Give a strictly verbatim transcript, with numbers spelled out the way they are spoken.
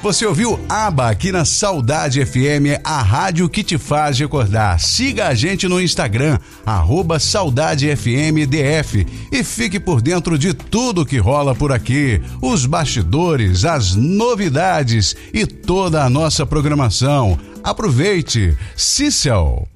Você ouviu ABBA aqui na Saudade F M, a rádio que te faz recordar. Siga a gente no Instagram, arroba Saudade F M D F, e fique por dentro de tudo que rola por aqui, os bastidores, as novidades e toda a nossa programação. Aproveite! Cícel.